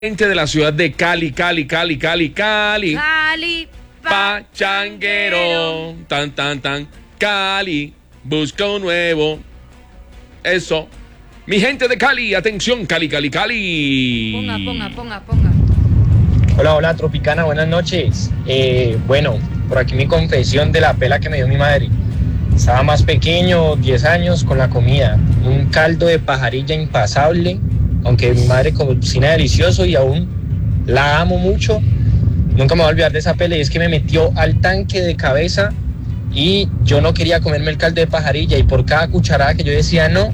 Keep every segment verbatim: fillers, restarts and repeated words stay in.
Gente de la ciudad de Cali, Cali, Cali, Cali, Cali. Cali, Pachanguero. Tan, tan, tan. Cali, busca un nuevo. Eso. Mi gente de Cali, atención, Cali, Cali, Cali. Ponga, ponga, ponga, ponga. Hola, hola, Tropicana, buenas noches. Eh, bueno, por aquí mi confesión de la pela que me dio mi madre. Estaba más pequeño, diez años, con la comida. Un caldo de pajarilla impasable, aunque mi madre cocina delicioso y aún la amo mucho. Nunca me voy a olvidar de esa pela y es que me metió al tanque de cabeza y yo no quería comerme el caldo de pajarilla y por cada cucharada que yo decía no,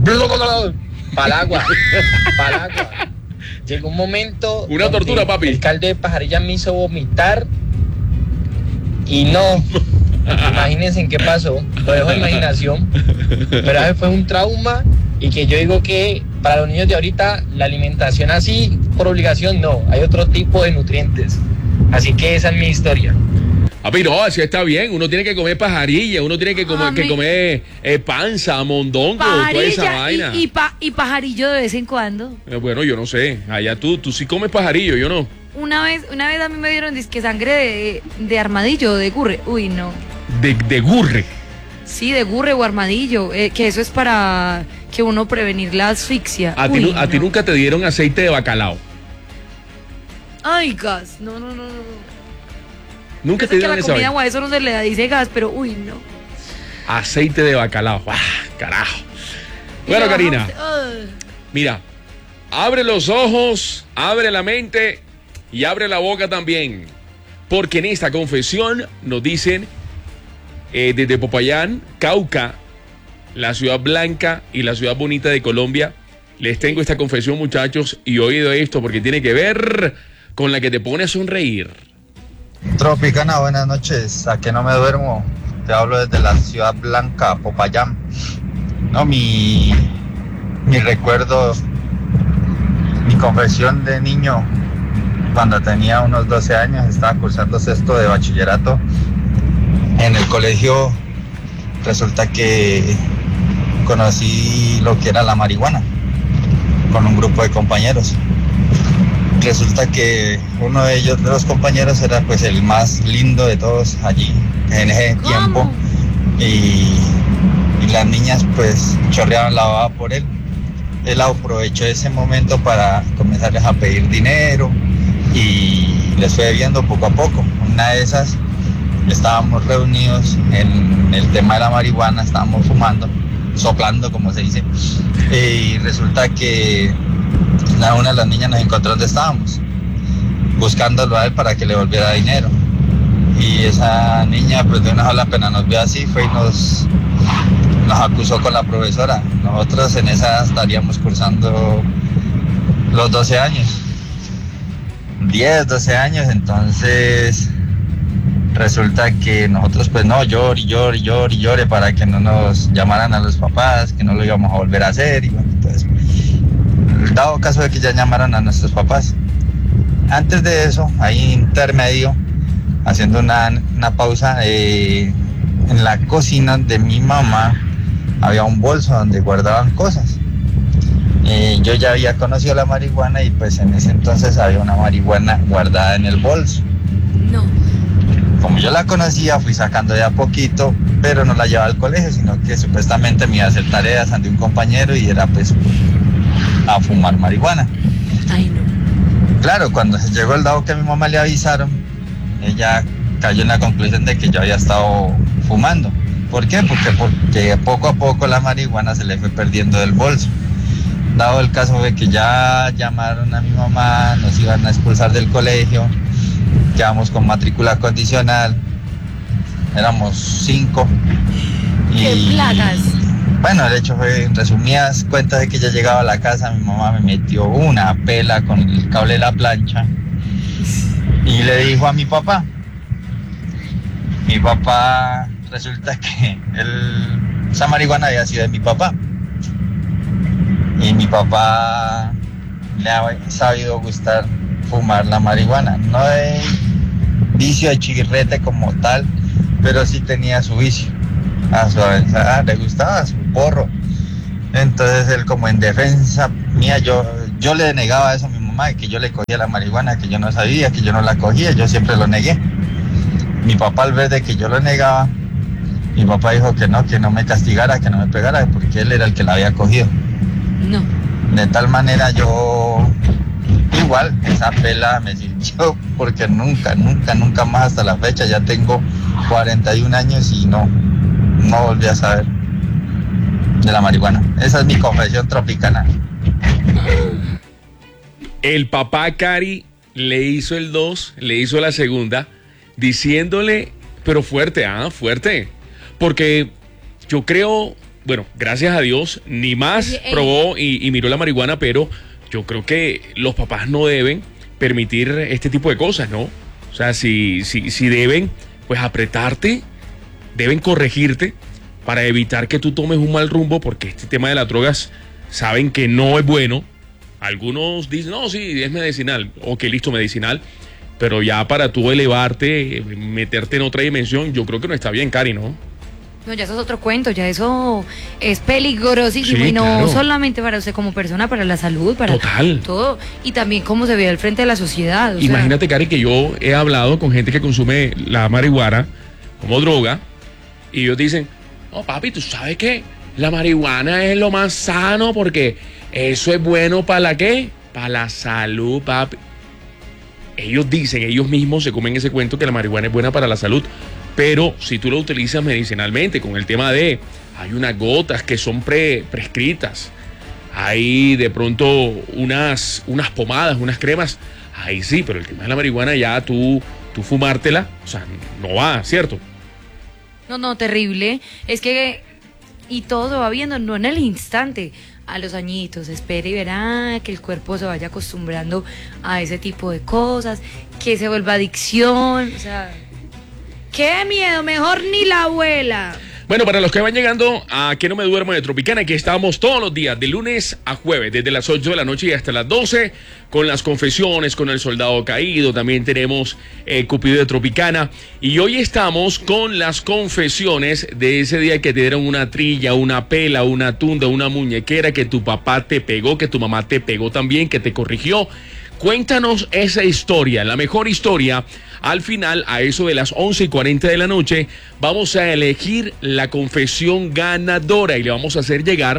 pa'l agua, pa'l agua. Llegó un momento... Una tortura, papi. El caldo de pajarilla me hizo vomitar y no... Imagínense en qué pasó, lo dejo en imaginación, pero eso fue un trauma y que yo digo que para los niños de ahorita la alimentación así por obligación no, hay otro tipo de nutrientes, así que esa es mi historia. Papi, no, así está bien, uno tiene que comer pajarilla, uno tiene que comer, Ah, que mi- comer eh, panza, mondongo, toda esa Pajarilla vaina. y, y, pa- y pajarillo de vez en cuando. Eh, bueno, yo no sé, allá tú, tú sí comes pajarillo, yo no. Una vez, una vez a mí me dieron disque sangre de, de armadillo, de gurre. Uy, no. De, de gurre. Sí, de gurre o armadillo, eh, que eso es para que uno prevenir la asfixia. A, ti, Uy, nu- a ti no. nunca te dieron aceite de bacalao. Ay, gas, no, no, no, no. Nunca Yo sé te que a dieron la esa comida vaina. o a eso no se le dice gas, pero uy, no. Aceite de bacalao. Ah, carajo. Y Bueno, le Karina, bajamos- Ugh. mira, abre los ojos, abre la mente y abre la boca también. Porque en esta confesión nos dicen eh, desde Popayán, Cauca, la ciudad blanca y la ciudad bonita de Colombia. Les tengo esta confesión, muchachos, y oído esto porque tiene que ver con la que te pone a sonreír. Tropicana, buenas noches. ¿A que no me duermo? Te hablo desde la ciudad blanca, Popayán. No, mi, mi recuerdo, mi confesión de niño, cuando tenía unos doce años, estaba cursando sexto de bachillerato en el colegio. Resulta que conocí lo que era la marihuana con un grupo de compañeros. Resulta que uno de ellos, de los compañeros, era pues el más lindo de todos allí en ese ¿Cómo? tiempo y, y las niñas pues chorreaban la baba por él. Él aprovechó ese momento para comenzarles a pedir dinero y les fue viendo poco a poco. Una de esas, estábamos reunidos en el tema de la marihuana, estábamos fumando, soplando como se dice, y resulta que la- una de las niñas nos encontró donde estábamos, buscándolo a él para que le volviera dinero. Y esa niña, pues de una sola pena nos vio así, fue y nos, nos acusó con la profesora. Nosotros en esa estaríamos cursando los doce años, diez, doce años, entonces resulta que nosotros pues no, llore, llore, llore, llore para que no nos llamaran a los papás, que no lo íbamos a volver a hacer y bueno, entonces, dado caso de que ya llamaron a nuestros papás. Antes de eso, ahí intermedio, haciendo una, una pausa, eh, en la cocina de mi mamá había un bolso donde guardaban cosas. Eh, yo ya había conocido la marihuana y pues en ese entonces había una marihuana guardada en el bolso. No. Como yo la conocía, fui sacando de a poquito, pero no la llevaba al colegio, sino que supuestamente me iba a hacer tareas ante un compañero y era pues a fumar marihuana. Ay, no. Claro, cuando se llegó el dado que a mi mamá le avisaron, ella cayó en la conclusión de que yo había estado fumando. ¿Por qué? Porque, porque poco a poco la marihuana se le fue perdiendo del bolso. Dado el caso de que ya llamaron a mi mamá, nos iban a expulsar del colegio, quedamos con matrícula condicional, éramos cinco. ¡Qué plagas! Bueno, el hecho fue, en resumidas cuentas, de que ya llegaba a la casa, mi mamá me metió una pela con el cable de la plancha y le dijo a mi papá. Mi papá, resulta que él, esa marihuana había sido de mi papá. Y mi papá le ha sabido gustar fumar la marihuana. No de vicio de chirrete como tal, pero sí tenía su vicio. A su avanzada le gustaba su porro. Entonces él, como en defensa mía, yo, yo le negaba eso a mi mamá. mamá de que yo le cogía la marihuana, que yo no sabía, que yo no la cogía, yo siempre lo negué. Mi papá, al ver de que yo lo negaba, mi papá dijo que no, que no me castigara, que no me pegara, porque él era el que la había cogido. No. De tal manera yo, igual, esa pela me sirvió, porque nunca, nunca, nunca más hasta la fecha, ya tengo cuarenta y un años y no, no volví a saber de la marihuana. Esa es mi confesión tropicana. El papá Cari le hizo el dos, le hizo la segunda, diciéndole, pero fuerte, ah, fuerte. Porque yo creo, bueno, gracias a Dios, ni más Oye, probó y, y miró la marihuana, pero yo creo que los papás no deben permitir este tipo de cosas, ¿no? O sea, si, si, si deben, pues apretarte, deben corregirte para evitar que tú tomes un mal rumbo, porque este tema de las drogas saben que no es bueno. Algunos dicen, no, sí, es medicinal, ok, listo, medicinal, pero ya para tú elevarte, meterte en otra dimensión, yo creo que no está bien, Cari, ¿no? No, ya eso es otro cuento, ya eso es peligrosísimo, Sí, y no claro. solamente para usted como persona, para la salud, para Total. todo, y también cómo se ve al frente de la sociedad. O sea, Imagínate, Cari, que yo he hablado con gente que consume la marihuana como droga, y ellos dicen, no, papi, ¿tú sabes qué? La marihuana es lo más sano porque eso es bueno para la ¿qué? Para la salud, papi. Ellos dicen, ellos mismos se comen ese cuento que la marihuana es buena para la salud, pero si tú lo utilizas medicinalmente, con el tema de, hay unas gotas que son pre, prescritas, hay de pronto unas, unas pomadas, unas cremas, ahí sí, pero el tema de la marihuana ya tú, tú fumártela, o sea, no va, ¿cierto? No, no, terrible. Es que, y todo se va viendo, no en el instante, a los añitos, espere y verá que el cuerpo se vaya acostumbrando a ese tipo de cosas, que se vuelva adicción, o sea, qué miedo, mejor ni la abuela. Bueno, para los que van llegando a Que No Me Duermo de Tropicana, aquí estamos todos los días, de lunes a jueves, desde las ocho de la noche y hasta las doce, con las confesiones, con el soldado caído, también tenemos eh, Cupido de Tropicana, y hoy estamos con las confesiones de ese día que te dieron una trilla, una pela, una tunda, una muñequera, que tu papá te pegó, que tu mamá te pegó también, que te corrigió. Cuéntanos esa historia, la mejor historia. Al final, a eso de las once y cuarenta de la noche, vamos a elegir la confesión ganadora y le vamos a hacer llegar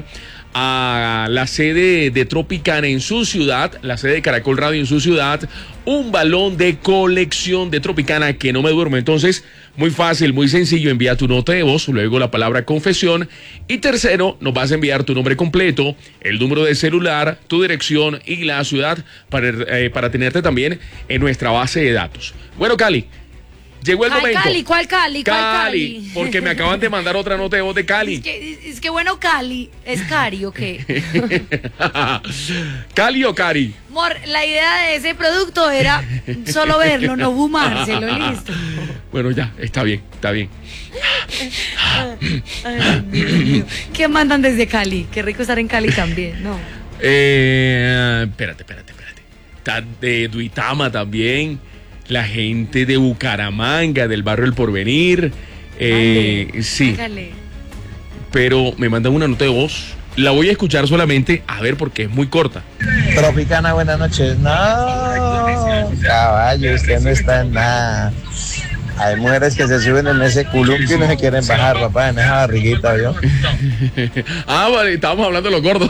a la sede de Tropicana en su ciudad, la sede de Caracol Radio en su ciudad, un balón de colección de Tropicana Que No Me Duermo. Entonces, muy fácil, muy sencillo, envía tu nota de voz, luego la palabra confesión, y tercero, nos vas a enviar tu nombre completo, el número de celular, tu dirección y la ciudad para, eh, para tenerte también en nuestra base de datos. Bueno, Cali, llegó el Ay, momento. Cali, ¿cuál Cali? ¿Cuál Cali, Cali? porque me acaban de mandar otra nota de voz de Cali. Es que, es que bueno, Cali, ¿es Cari o qué? ¿Cali o Cari? Amor, la idea de ese producto era solo verlo, no fumárselo, listo. Bueno, ya, está bien, está bien. Ay, Dios mío. ¿Qué mandan desde Cali? Qué rico estar en Cali también, ¿no? Eh, espérate, espérate, espérate. Está de Duitama también. La gente de Bucaramanga, del barrio El Porvenir. Eh, Dale, sí, hágale. pero me mandan una nota de voz. La voy a escuchar solamente, a ver, porque es muy corta. Tropicana, buenas noches. No, caballo, usted no está en nada. Hay mujeres que se suben en ese columpio y no se quieren bajar, papá, en esa barriguita, ¿vio? Ah, vale, estábamos hablando de los gordos.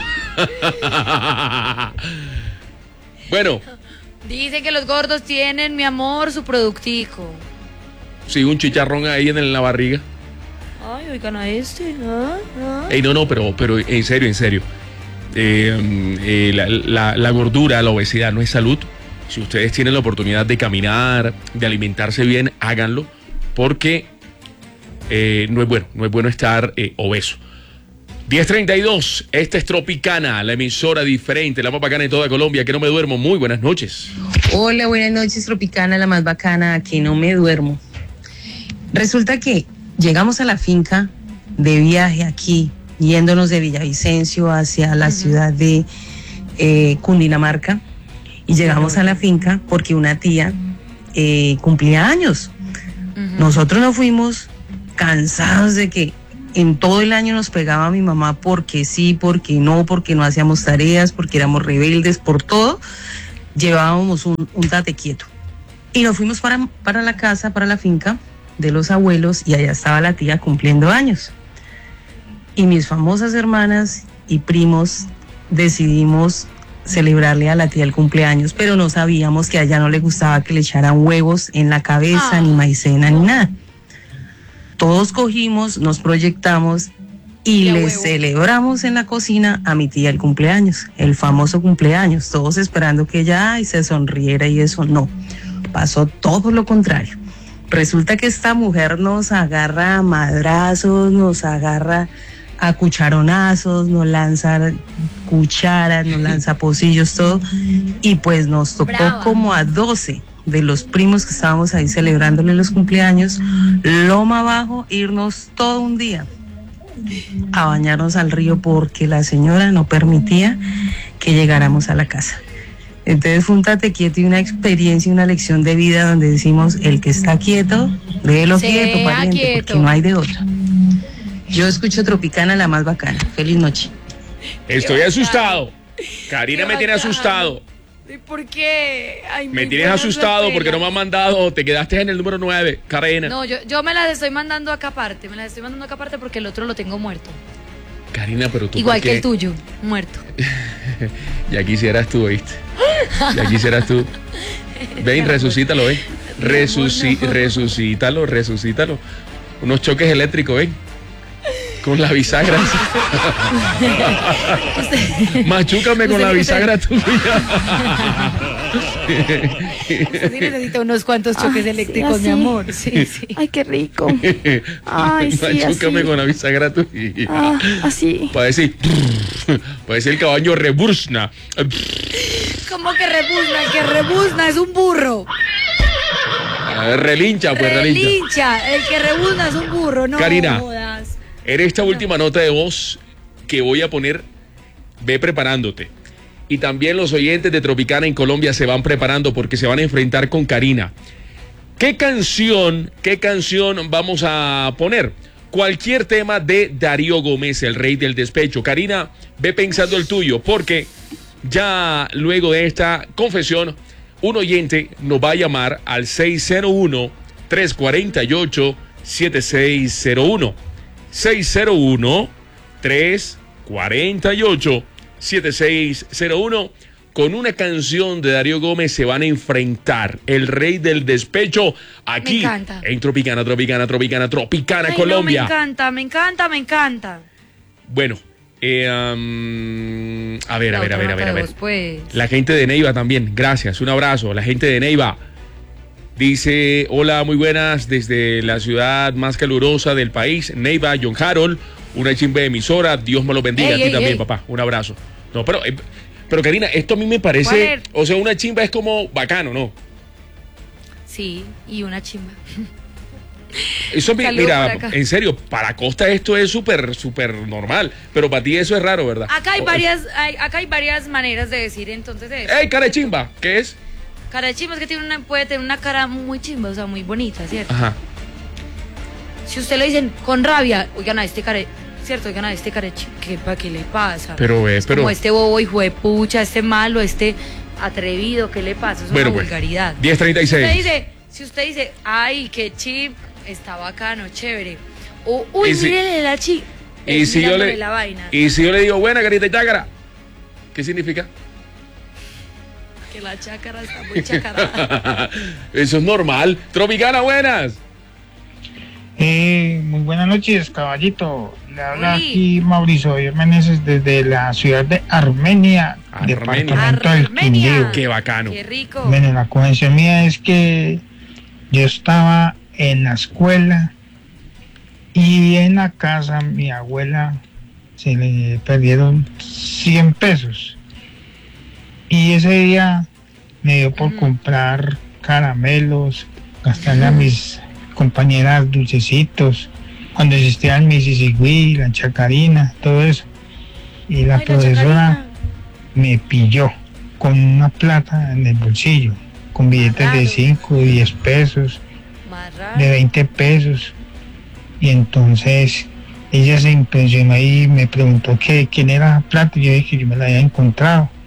Bueno, Dice que los gordos tienen, mi amor, su productico. sí, un chicharrón ahí en la barriga. Ay, oigan a este, ¿ah? ¿Ah? Ey, no, no, pero, pero en serio, en serio. Eh, eh, la, la, la gordura, la obesidad no es salud. Si ustedes tienen la oportunidad de caminar, de alimentarse bien, háganlo, porque eh, no es bueno, no es bueno estar eh, obeso. diez treinta y dos, esta es Tropicana, la emisora diferente, la más bacana de toda Colombia, Que No Me Duermo. Muy buenas noches. Hola, buenas noches, Tropicana, la más bacana, Que No Me Duermo. Resulta que llegamos a la finca de viaje aquí, yéndonos de Villavicencio hacia la uh-huh. ciudad de eh, Cundinamarca, y llegamos a la finca porque una tía eh, cumplía años. Uh-huh. Nosotros nos fuimos cansados de que en todo el año nos pegaba mi mamá porque sí, porque no, porque no hacíamos tareas, porque éramos rebeldes, por todo. llevábamos un, un tate quieto. Y nos fuimos para, para la casa, para la finca de los abuelos, y allá estaba la tía cumpliendo años. Y mis famosas hermanas y primos decidimos celebrarle a la tía el cumpleaños, pero no sabíamos que a ella no le gustaba que le echaran huevos en la cabeza, ah. ni maicena, ni nada. Todos cogimos, nos proyectamos y le huevo. celebramos en la cocina a mi tía el cumpleaños, el famoso cumpleaños, todos esperando que ella ay, se sonriera, y eso no, pasó todo lo contrario. Resulta que esta mujer nos agarra a madrazos, nos agarra a cucharonazos, nos lanza cucharas, nos lanza pocillos, todo, y pues nos tocó Brava. como a doce de los primos que estábamos ahí celebrándole los cumpleaños, loma abajo, irnos todo un día a bañarnos al río porque la señora no permitía que llegáramos a la casa. Entonces fue un tate quieto y una experiencia y una lección de vida donde decimos, el que está quieto, déjelo quieto, pariente, quieto. Porque no hay de otra. Yo escucho Tropicana, la más bacana. Feliz noche. Estoy asustado. Karina me tiene asustado. ¿Y por qué? Ay, me tienes asustado porque no me han mandado. Te quedaste en el número nueve, Karina. No, yo, yo me las estoy mandando acá aparte. Me las estoy mandando acá aparte porque el otro lo tengo muerto. Karina, pero tú. Igual que el tuyo, muerto. Ya quisieras tú, ¿oíste? Ya quisieras tú. Ven, resucítalo, ven. Resuci resucítalo, resucítalo. Unos choques eléctricos, ven. Con la bisagra. Machúcame con la bisagra tuya. Usted sí necesita unos cuantos choques ah, eléctricos, sí, mi amor. Sí, sí. Ay, qué rico. Ay, sí, Machúcame así. con la bisagra tuya. Ah, así. Para decir, para decir el caballo rebuzna. ¿Cómo que rebuzna? El que rebuzna es un burro. Ah, relincha, pues relincha. Relincha. El que rebuzna es un burro, no Karina, jodas. En esta última nota de voz que voy a poner, ve preparándote. Y también los oyentes de Tropicana en Colombia se van preparando porque se van a enfrentar con Karina. ¿Qué canción, qué canción vamos a poner? Cualquier tema de Darío Gómez, el rey del despecho. Karina, ve pensando el tuyo, porque ya luego de esta confesión, un oyente nos va a llamar al seis cero uno, tres cuatro ocho, siete seis cero uno. seis cero uno, tres cuatro ocho, siete seis cero uno. Con una canción de Darío Gómez se van a enfrentar el rey del despecho aquí en Tropicana, Tropicana, Tropicana, Tropicana, Ay, Colombia. No, me encanta, me encanta, me encanta. Bueno, eh, um, a ver, a ver, a ver, a ver, a ver. Pues. La gente de Neiva también, gracias, un abrazo. La gente de Neiva dice, hola, muy buenas, desde la ciudad más calurosa del país, Neiva, John Harold, una chimba de emisora, Dios me lo bendiga, ey, a ti ey, también, ey. papá, un abrazo. No, pero, eh, pero Karina, esto a mí me parece, o sea, una chimba es como bacano, ¿no? Sí, y una chimba. Eso, mira, en serio, para Costa esto es súper, súper normal, pero para ti eso es raro, ¿verdad? Acá hay varias, hay, acá hay varias maneras de decir entonces eso. ¡Ey, cara de chimba! ¿Qué es? Cara de chimba es que tiene una, puede tener una cara muy chimba, o sea, muy bonita, ¿cierto? Ajá. Si usted le dicen con rabia, oigan a este cara, ¿cierto? Oigan a este cara de chimba, ¿qué, ¿para qué le pasa? Pero es, pero... como este bobo hijo de pucha, este malo, este atrevido, ¿qué le pasa? Es bueno, una pues, vulgaridad. diez treinta y seis. Si usted dice, si usted dice, ay, qué chip, está bacano, chévere. O, uy, si, mírele la chi. Y si yo le, la vaina. Y si yo le digo, buena, carita y chácara, ¿qué significa? Que la chácara está muy chacarada. Eso es normal. Tropicana, buenas. Eh, muy buenas noches, caballito. Le habla Uy. aquí Mauricio Jiménez desde la ciudad de Armenia, Armenia. departamento del Quindío. Qué bacano. Qué rico. Bueno, la confesión mía es que yo estaba en la escuela y en la casa mi abuela se le perdieron cien pesos. Y ese día me dio por mm. comprar caramelos, gastarle mm. a mis compañeras dulcecitos, cuando existía el Mississippi, la chacarina, todo eso. Y la Ay, profesora la me pilló con una plata en el bolsillo, con billetes de cinco, diez pesos, de veinte pesos. Y entonces ella se impresionó y me preguntó que quién era la plata, y yo dije que yo me la había encontrado.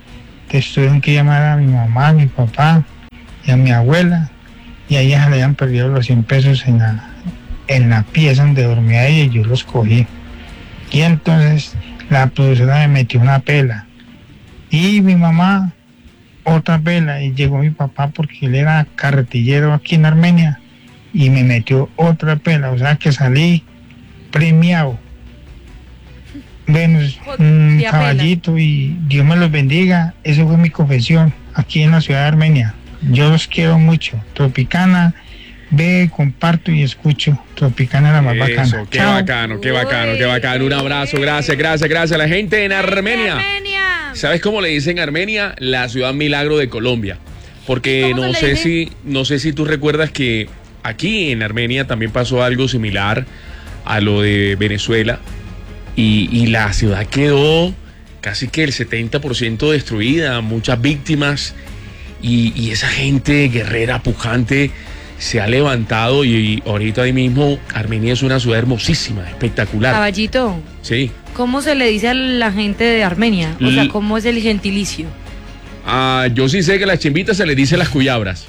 Entonces tuvieron que llamar a mi mamá, a mi papá y a mi abuela, y a ella se le habían perdido los cien pesos en la, en la pieza donde dormía ella, y yo los cogí. Y entonces la productora me metió una pela, y mi mamá otra pela, y llegó mi papá porque él era carretillero aquí en Armenia, y me metió otra pela, o sea que salí premiado. Bueno, un caballito, y Dios me los bendiga. Eso fue mi confesión aquí en la ciudad de Armenia. Yo los quiero mucho. Tropicana, ve, comparto y escucho. Tropicana la más Eso, bacana. qué Chao. bacano, qué bacano, qué bacano. Un abrazo, gracias, gracias, gracias a la gente en Armenia. Armenia. ¿Sabes cómo le dicen Armenia? La ciudad milagro de Colombia. Porque ¿Cómo no se le sé dice? si no sé si tú recuerdas que aquí en Armenia también pasó algo similar a lo de Venezuela. Y, y la ciudad quedó casi que el setenta por ciento destruida, muchas víctimas, y, y esa gente guerrera, pujante, se ha levantado, y, y ahorita ahí mismo Armenia es una ciudad hermosísima, espectacular. Caballito, Sí. ¿cómo se le dice a la gente de Armenia? O sea, L- ¿cómo es el gentilicio? Ah, yo sí sé que a las chimbitas se les dice las cuyabras.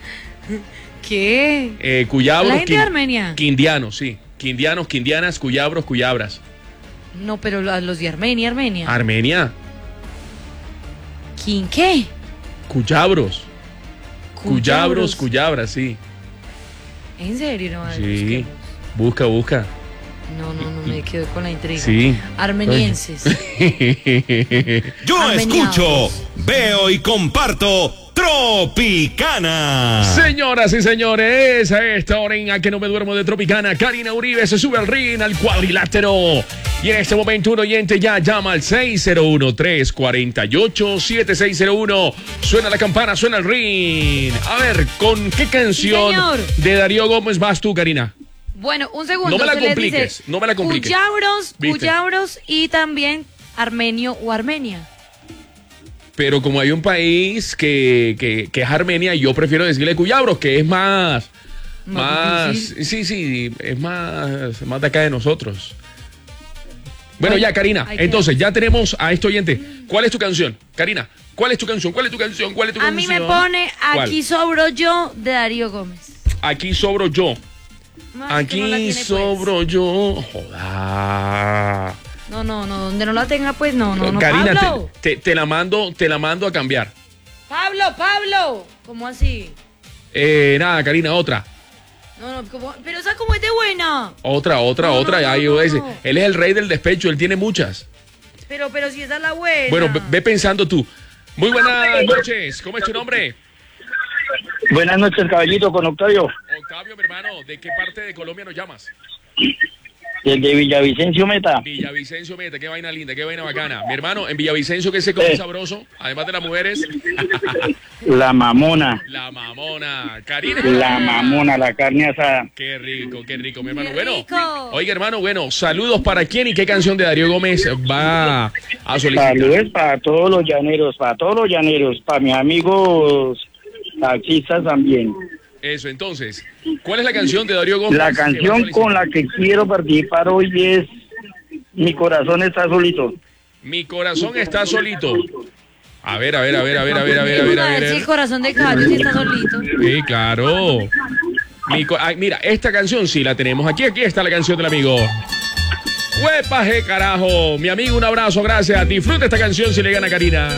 ¿Qué? Eh, cuyabros, ¿La gente de quin- Armenia? Quindianos, sí. Quindianos, quindianas, cuyabros, cuyabras. No, pero a los de Armenia, Armenia. Armenia, ¿Quién qué? cuyabros. Cuyabros, cuyabras, sí. ¿En serio? No, a ver, Sí. busquemos. Busca, busca. No, no, no, me quedo con la intriga. Sí. Armenienses. Yo Armenianos. escucho, veo y comparto Tropicana. Señoras y señores, a esta hora en A Que No Me Duermo de Tropicana, Karina Uribe se sube al ring, al cuadrilátero. Y en este momento un oyente ya llama al seis cero uno, tres cuatro ocho, siete seis cero uno. Suena la campana, suena el ring. A ver, ¿con qué canción señor. de Darío Gómez vas tú, Karina? Bueno, un segundo. No me la se les compliques, dice no me la compliques. Cuyabros, ¿Viste? cuyabros y también armenio o Armenia. Pero como hay un país que, que, que es Armenia, yo prefiero decirle cuyabros, que es más... Más Más... difícil. Sí, sí, es más, más de acá de nosotros. Bueno, Bueno, ya, Karina, hay que- entonces ya tenemos a este oyente. ¿Cuál es tu canción? Karina, ¿cuál es tu canción? ¿Cuál es tu canción? ¿Cuál es tu A canción? mí me pone ¿Cuál? Aquí sobro yo de Darío Gómez. Aquí sobro yo. No, es que Aquí no la tiene, pues. sobro yo. Joda. No, no, no, donde no la tenga, pues no, no, no. Karina, Pablo, te, te- te la mando, te la mando a cambiar. Pablo, Pablo. ¿Cómo así? Eh, nada, Karina, otra. No, no, ¿cómo? Pero esa como es de buena. Otra, otra, No, otra. no, Ahí no, voy a decir. no. Él es el rey del despecho, él tiene muchas. Pero, pero si esa es la buena. Bueno, ve, ve pensando tú. Muy buenas noches. ¿Cómo es tu nombre? Buenas noches, caballito, con Octavio, Octavio, mi hermano. ¿De qué parte de Colombia nos llamas? desde Villavicencio Meta. Villavicencio Meta, qué vaina linda, qué vaina bacana. Mi hermano, en Villavicencio, ¿qué se come Eh. sabroso? Además de las mujeres. La mamona, La mamona. Karina. la mamona, la carne asada. Qué rico, qué rico, mi hermano. Qué Bueno, rico. oiga, hermano, bueno, saludos para quién y qué canción de Darío Gómez va a solicitar. Saludos para todos los llaneros, para todos los llaneros, para mis amigos taxistas también. Eso, entonces, ¿cuál es la canción de Darío Gómez? La que va a canción solicitar? con la que quiero participar hoy es Mi corazón está solito. Mi corazón está solito. A ver, a ver, a ver, a ver, a ver, a ver, a ver, a A ver. ver si el corazón de caballo sí está solito. Sí, claro. Mi co- ay, mira, esta canción sí la tenemos aquí. Aquí está la canción del amigo. ¡Huepaje, carajo! Mi amigo, un abrazo, gracias. Disfruta esta canción si le gana Karina.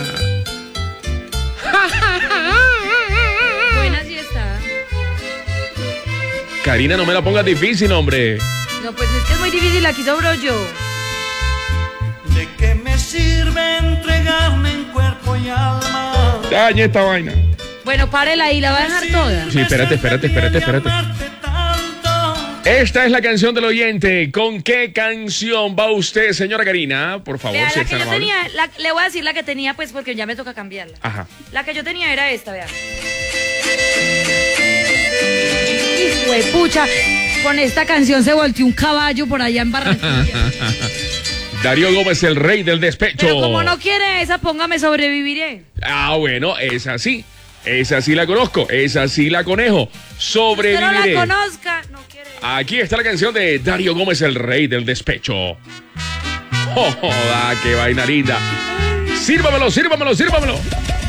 Buena sí está. Karina, no me la pongas difícil, hombre. No, pues es que es muy difícil, aquí sobro yo. ¿De qué me sirve entregarme en cuerpo y alma? Dañe esta vaina. Bueno, párela ahí, la va a dejar toda. Sí, espérate, espérate, espérate, espérate. Esta es la canción del oyente. ¿Con qué canción va usted, señora Karina? Por favor, Vea, si la es que tan yo amable. tenía, la- le voy a decir la que tenía, pues porque ya me toca cambiarla. Ajá. La que yo tenía era esta, vean. Hijo de pucha, con esta canción se volteó un caballo por allá en Barranquilla. Darío Gómez, el rey del despecho. Pero como no quiere esa, póngame sobreviviré. Ah, bueno, esa sí. Esa sí la conozco. Esa sí la conejo. Usted no Sobreviviré. la conozca, no quiere. Aquí está la canción de Darío Gómez, el rey del despecho. ¡Oh, joda, qué vaina linda! ¡Sírvamelo, sírvamelo, sírvamelo!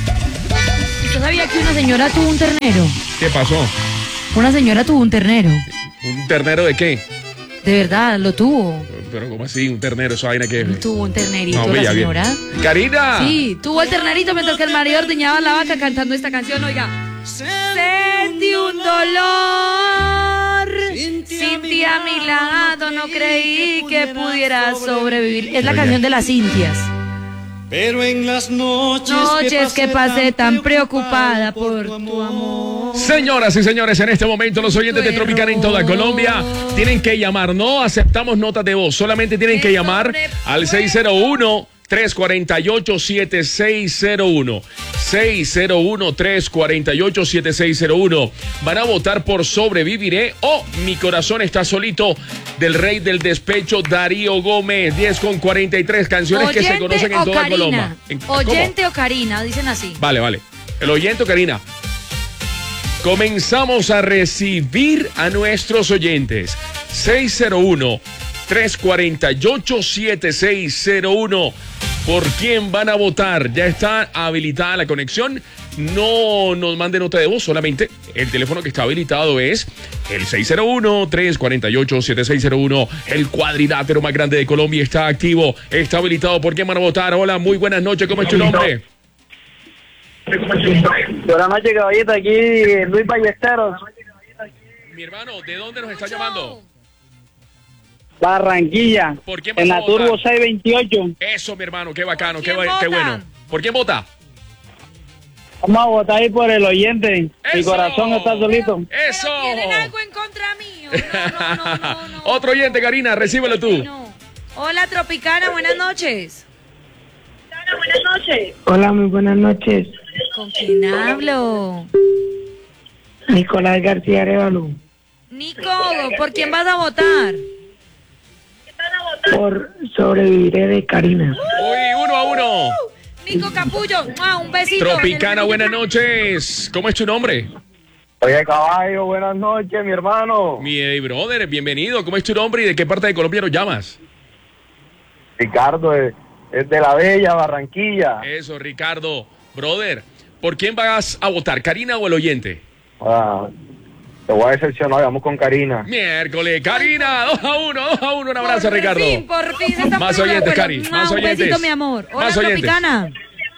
Yo sabía que una señora tuvo un ternero. ¿Qué pasó? Una señora tuvo un ternero. ¿Un ternero de qué? De verdad, lo tuvo. Pero ¿cómo así? ¿Un ternero? ¿Esa vaina qué es? Tuvo un ternerito No, la bella, bien. señora. ¡Karina! Sí, tuvo el ternerito mientras que el marido ordeñaba la vaca cantando esta canción, oiga. Sentí un dolor, sin ti a mi lado, no creí que pudiera sobrevivir. Es la canción de las Cintias. Pero en las noches, Noches que pasé tan preocupada por tu amor. Señoras y señores, en este momento los oyentes de Tropicana en toda Colombia tienen que llamar. No aceptamos notas de voz, solamente tienen que llamar al seis cero uno, tres cuatro ocho, siete seis cero uno. seis cero uno, tres cuatro ocho, siete seis cero uno. Van a votar por Sobreviviré o Mi Corazón Está Solito del Rey del Despecho, Darío Gómez. diez con cuarenta y tres canciones que se conocen en toda Colombia. En- Oyente o Karina, dicen así. Vale, vale. El oyente, Karina. Comenzamos a recibir a nuestros oyentes. seis cero uno, tres cuatro ocho, siete seis cero uno. ¿Por quién van a votar? Ya está habilitada la conexión. No nos mande nota de voz, solamente el teléfono que está habilitado es el seis cero uno, tres cuatro ocho, siete seis cero uno. El cuadrilátero más grande de Colombia está activo, está habilitado. ¿Por quién van a votar? Hola, muy buenas noches. ¿Cómo es tu nombre? Buenas noches, caballito. Aquí Luis Ballesteros, Mi hermano, ¿de dónde nos está llamando? Barranquilla. ¿Por quién vas En a la votar? Turbo seiscientos veintiocho. Eso, mi hermano, qué bacano, qué, quién ba- qué votan? bueno. ¿Por quién vota? Vamos a votar ahí por el oyente. Mi ¡Eso! corazón está solito. ¡Eso! ¿Tienen algo en contra mío? No, no, no, no, no. Otro oyente, Karina, recíbelo tú. No. Hola, Tropicana, buenas noches. Buenas noches. Hola, muy buenas noches. ¿Con quién hablo? Nicolás García Arevalo. Nico, ¿por quién vas a votar? Por Sobreviviré de Karina. Uy, uno a uno. Nico Capullo, ¡mua! Un besito. Tropicana, buenas noches. ¿Cómo es tu nombre? Oye, caballo, buenas noches, mi hermano. Mi eh, brother, bienvenido. ¿Cómo es tu nombre y de qué parte de Colombia nos llamas? Ricardo, es, es de la Bella, Barranquilla. Eso, Ricardo. Brother, ¿por quién vas a votar? ¿Karina o el oyente? Ah, te voy a decepcionar, vamos con Karina. Miércoles, Karina, dos a uno, dos a uno. Un abrazo, Por Ricardo. fin, por fin se está Más poniendo oyentes, de Cari, acuerdo. más ¡Mua! Un oyentes. besito, mi amor. Hola, Más oyentes. Tropicana.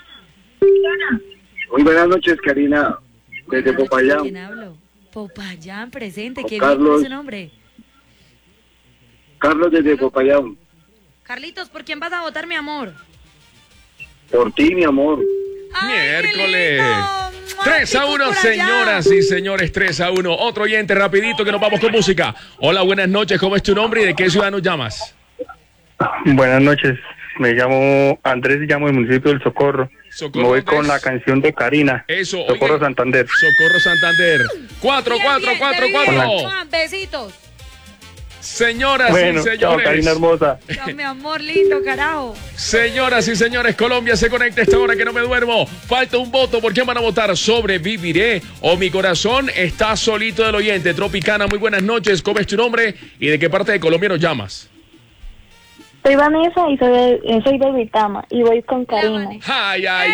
Muy buenas noches, Karina, desde ¿Con Popayán. quién hablo? Popayán, presente. Con ¿Qué bien Carlos. es su nombre? Carlos desde Popayán. Carlitos, ¿por quién vas a votar, mi amor? Por ti, mi amor. Miércoles. tres a uno, señoras y señores, tres a uno. Otro oyente, rapidito, que nos vamos con música. Hola, buenas noches. ¿Cómo es tu nombre y de qué ciudad nos llamas? Buenas noches, me llamo Andrés y llamo del municipio del Socorro. Socorro, Me voy Andrés. con la canción de Karina. Eso, Socorro oigan. Santander. Socorro Santander. Cuatro, Bien, cuatro, bien, cuatro, de bien. cuatro. ¡Mua! Besitos. Señoras Bueno, y chao, señores. Karina hermosa. Chao, mi amor lindo, carajo. Señoras y señores, Colombia se conecta a esta hora que no me duermo. Falta un voto. ¿Por quién van a votar? ¿Sobreviviré o Mi Corazón Está Solito del oyente? Tropicana, muy buenas noches. ¿Cómo es tu nombre y de qué parte de Colombia nos llamas? Soy Vanessa y soy de, eh, soy de Vitama y voy con Karina. ¡Ay, ay,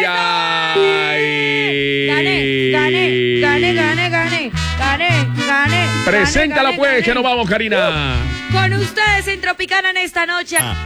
ay! Gané, gané, gané, gané, gané, gané, gané. Preséntala gané, pues, gané. que nos vamos, Karina. Con ustedes en Tropicana en esta noche.